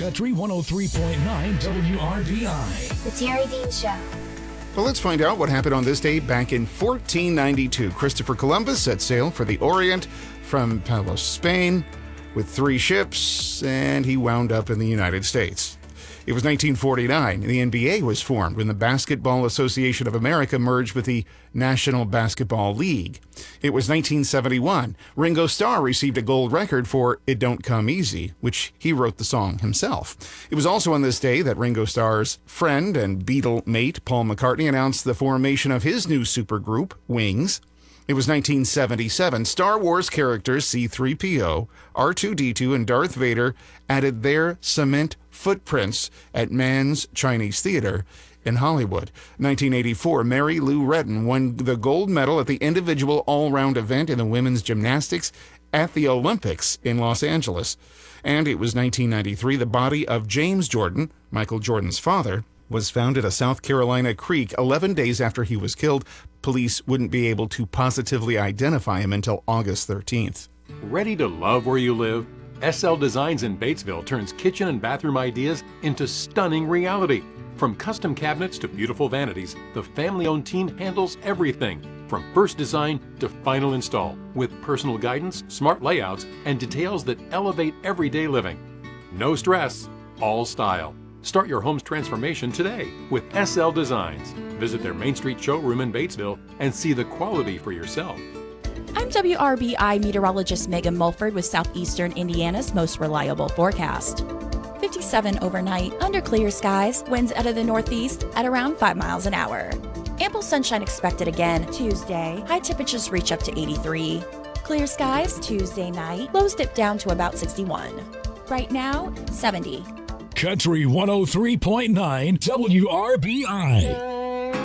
Country 103.9 WRBI. The Terry Dean Show. Well, let's find out what happened on this day back in 1492. Christopher Columbus set sail for the Orient from Palos, Spain, with 3 ships, and he wound up in the United States. It was 1949, and the NBA was formed when the Basketball Association of America merged with the National Basketball League. It was 1971. Ringo Starr received a gold record for It Don't Come Easy, which he wrote the song himself. It was also on this day that Ringo Starr's friend and Beatle mate Paul McCartney announced the formation of his new supergroup, Wings. It was 1977. Star Wars characters C-3PO, R2-D2, and Darth Vader added their cement footprints at Mann's Chinese Theater in Hollywood. 1984, Mary Lou Retton won the gold medal at the individual all-round event in the women's gymnastics at the Olympics in Los Angeles. And it was 1993, the body of James Jordan, Michael Jordan's father, was found at a South Carolina creek 11 days after he was killed. Police wouldn't be able to positively identify him until August 13th. Ready to love where you live? SL Designs in Batesville turns kitchen and bathroom ideas into stunning reality. From custom cabinets to beautiful vanities, the family-owned team handles everything, from first design to final install, with personal guidance, smart layouts, and details that elevate everyday living. No stress, all style. Start your home's transformation today with SL Designs. Visit their Main Street showroom in Batesville and see the quality for yourself. I'm WRBI meteorologist Megan Mulford with Southeastern Indiana's most reliable forecast. 57 overnight, under clear skies, winds out of the northeast at around 5 miles an hour. Ample sunshine expected again Tuesday. High temperatures reach up to 83. Clear skies Tuesday night, lows dip down to about 61. Right now, 70. Country 103.9 WRBI.